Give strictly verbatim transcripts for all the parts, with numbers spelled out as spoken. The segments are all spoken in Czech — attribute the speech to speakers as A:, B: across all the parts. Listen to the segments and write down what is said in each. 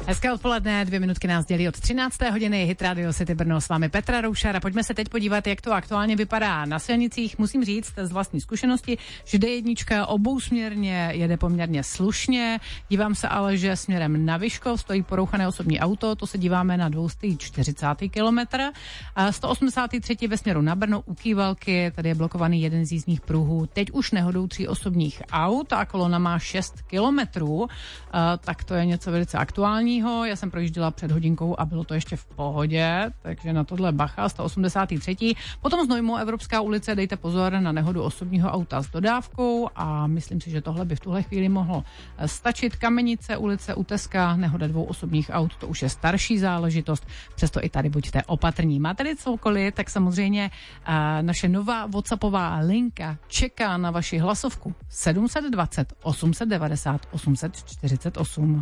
A: Hezké odpoledne, dvě minutky nás dělí od třinácté hodiny, Hit Radio City Brno, s vámi Petra Roušara. Pojďme se teď podívat, jak to aktuálně vypadá na silnicích. Musím říct z vlastní zkušenosti, že D jedna obousměrně jede poměrně slušně. Dívám se ale, že směrem na Vyškov stojí porouchané osobní auto, to se díváme na dvě stě čtyřicátý kilometr. sto osmdesátý třetí ve směru na Brno u Kývalky, tady je blokovaný jeden z jízdních pruhů. Teď už nehodou tří osobních aut a kolona má šest kilometrů, tak to je něco velice aktuální. Já jsem projížděla před hodinkou a bylo to ještě v pohodě, takže na tohle bacha, sto osmdesátý třetí Potom Znojmo, Evropská ulice, dejte pozor na nehodu osobního auta s dodávkou a myslím si, že tohle by v tuhle chvíli mohlo stačit. Kamenice, ulice u Teska, nehoda dvou osobních aut, to už je starší záležitost, přesto i tady buďte opatrní. Máte-li cokoliv, tak samozřejmě naše nová WhatsAppová linka čeká na vaši hlasovku sedm dvacet, osm devadesát, osm čtyřicet osm.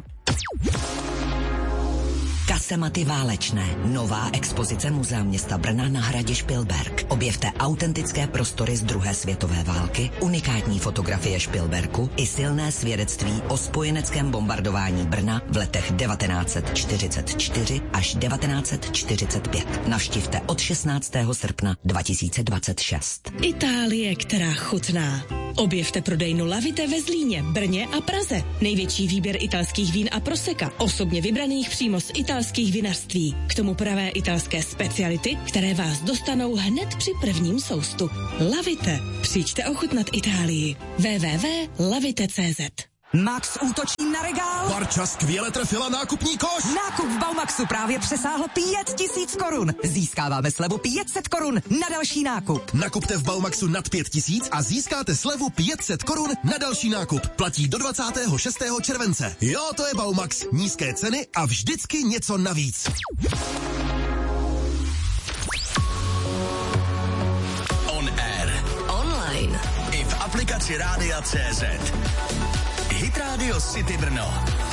B: Kasematy válečné. Nová expozice Muzea města Brna na hradě Špilberk. Objevte autentické prostory z druhé světové války, unikátní fotografie Špilberku i silné svědectví o spojeneckém bombardování Brna v letech devatenáct set čtyřicet čtyři až devatenáct set čtyřicet pět. Navštivte od šestnáctého srpna dva tisíce dvacet šest.
C: Itálie, která chutná. Objevte prodejnu Lavite ve Zlíně, Brně a Praze. Největší výběr italských vín a proseka, osobně vybraných přímo z italských vinařství. K tomu pravé italské speciality, které vás dostanou hned při prvním soustu. Lavite. Přijďte ochutnat Itálii. w w w tečka lavite tečka cz.
D: Max útočí na regál.
E: Barča skvěle trefila nákupní koš.
D: Nákup v Baumaxu právě přesáhl pět tisíc korun. Získáváme slevu pět set korun na další nákup.
E: Nakupte v Baumaxu nad pět tisíc a získáte slevu pět set korun na další nákup. Platí do dvacátého šestého července. Jo, to je Baumax. Nízké ceny a vždycky něco navíc. On air.
B: Online.
E: I v aplikaci Rádia C Z. Hit Radio City Brno.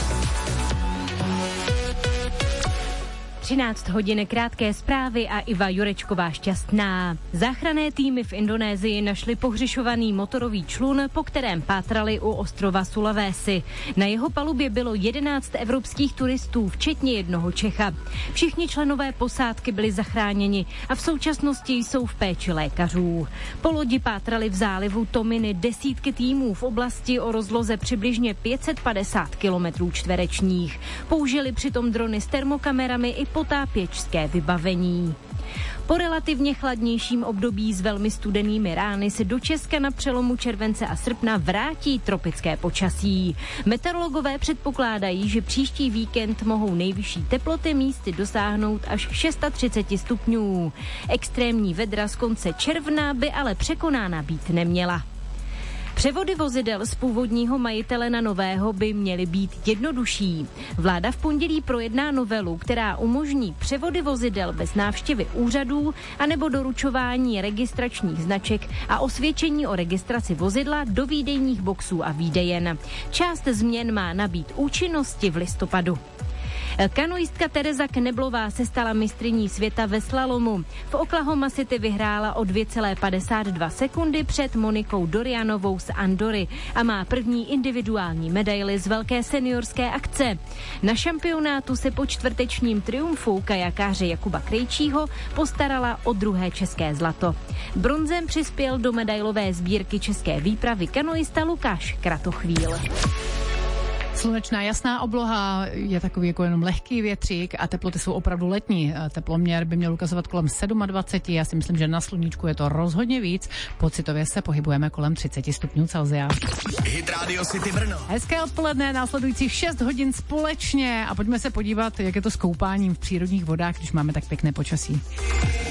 F: třináct hodin, krátké zprávy a Iva Jurečková šťastná. Záchranné týmy v Indonésii našli pohřešovaný motorový člun, po kterém pátrali u ostrova Sulawesi. Na jeho palubě bylo jedenáct evropských turistů, včetně jednoho Čecha. Všichni členové posádky byli zachráněni a v současnosti jsou v péči lékařů. Po lodi pátrali v zálivu Tominy desítky týmů v oblasti o rozloze přibližně pět set padesát kilometrů čtverečních. Použili přitom drony s termokamerami i potápěčské vybavení. Po relativně chladnějším období s velmi studenými rány se do Česka na přelomu července a srpna vrátí tropické počasí. Meteorologové předpokládají, že příští víkend mohou nejvyšší teploty místy dosáhnout až třicet šest stupňů. Extrémní vedra z konce června by ale překonána být neměla. Převody vozidel z původního majitele na nového by měly být jednodušší. Vláda v pondělí projedná novelu, která umožní převody vozidel bez návštěvy úřadů anebo doručování registračních značek a osvědčení o registraci vozidla do výdejních boxů a výdejen. Část změn má nabýt účinnosti v listopadu. Kanoistka Tereza Kneblová se stala mistryní světa ve slalomu. V Oklahoma City vyhrála o dvě celé padesát dva sekundy před Monikou Dorianovou z Andory a má první individuální medaili z velké seniorské akce. Na šampionátu se po čtvrtečním triumfu kajakáře Jakuba Krejčího postarala o druhé české zlato. Bronzem přispěl do medailové sbírky české výpravy kanoista Lukáš Kratochvíl.
A: Slunečná jasná obloha, je takový jako jenom lehký větřík a teploty jsou opravdu letní. Teploměr by měl ukazovat kolem dvacet sedm, já si myslím, že na sluníčku je to rozhodně víc. Pocitově se pohybujeme kolem třicet stupňů Celsia.
E: Hit Radio City Brno.
A: Hezké odpoledne, následujících šest hodin společně a pojďme se podívat, jak je to s koupáním v přírodních vodách, když máme tak pěkné počasí.